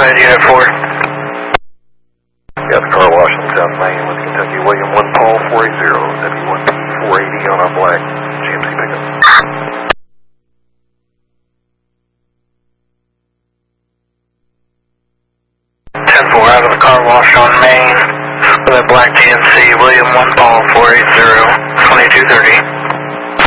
Unit 4. Got the car wash in South Main with Kentucky William 1 Paul 480, W1P 480 on our black GMC pickup. 10-4 out of the car wash on Main with a black GMC William 1 Paul 480, 2230.